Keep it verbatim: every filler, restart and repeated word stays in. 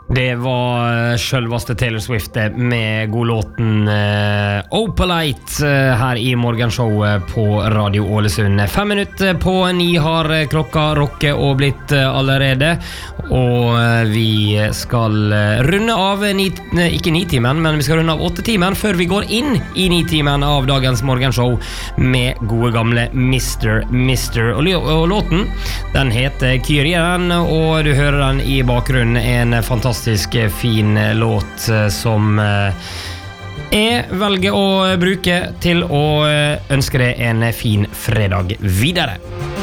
Det var sjølvaste Taylor Swift med godlåten uh, Opalite uh, her i morgenshowet på Radio Ålesund. Fem minutter på ni har klokka rokket og blitt uh, allerede, og uh, vi skal uh, runde av ni, uh, ikke ni-timen, men vi skal runde av åtte-timen før vi går inn i ni-timen av dagens morgenshow med gode gamle mister mister Og, og låten, den heter Kyrien, og du hører den i bakgrunnen, en fantastisk fin låt som jeg velger å bruke til å ønske deg en fin fredag videre.